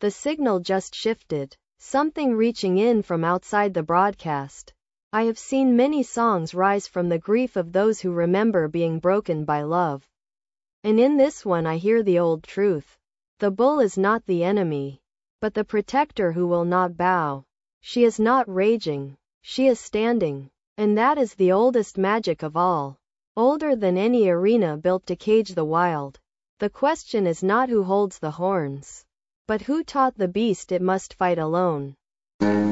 The signal just shifted. Something reaching in from outside the broadcast. I have seen many songs rise from the grief of those who remember being broken by love. And in this one I hear the old truth. The bull is not the enemy, but the protector who will not bow. She is not raging. She is standing. And that is the oldest magic of all. Older than any arena built to cage the wild. The question is not who holds the horns, but who taught the beast it must fight alone.